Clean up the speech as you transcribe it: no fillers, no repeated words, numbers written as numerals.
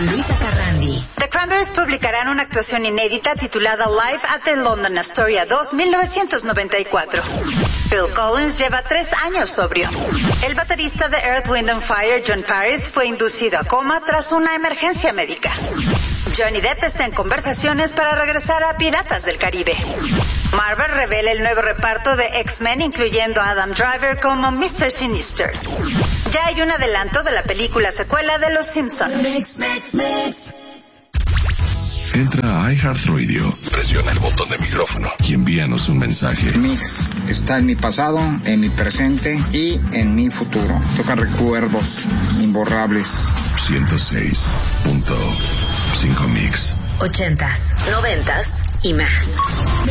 con Luisa Carrandi. The Cranberries publicarán una actuación inédita titulada Live at the London Astoria 2, 1994. Phil Collins lleva 3 años sobrio. El baterista de Earth, Wind and Fire, John Paris, fue inducido a coma tras una emergencia médica. Johnny Depp está en conversaciones para regresar a Piratas del Caribe. Marvel revela el nuevo reparto de X-Men, incluyendo a Adam Driver como Mr. Sinister. Ya hay un adelanto de la película secuela de Los Simpsons. Entra a iHeartRadio, presiona el botón de micrófono y envíanos un mensaje. Mix está en mi pasado, en mi presente y en mi futuro. Toca recuerdos imborrables. 106.5 Mix. 80s, 90s y más.